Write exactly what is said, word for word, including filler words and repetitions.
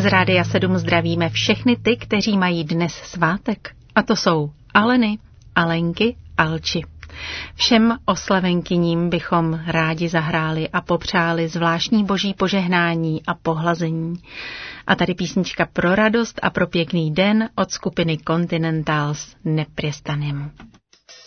Z Rádia sedm zdravíme všechny ty, kteří mají dnes svátek. A to jsou Aleny, Alenky, Alči. Všem oslavenkyním bychom rádi zahráli a popřáli zvláštní boží požehnání a pohlazení. A tady písnička pro radost a pro pěkný den od skupiny Continentals Neprestanem.